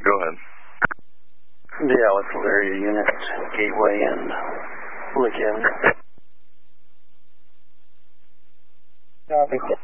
Go ahead. Yeah, with Valeria Unit, Gateway, and Lincoln. Copy.